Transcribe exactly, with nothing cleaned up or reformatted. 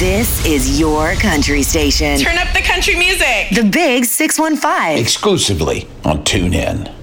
This is your country station. Turn up the country music. The Big six one five. Exclusively on TuneIn.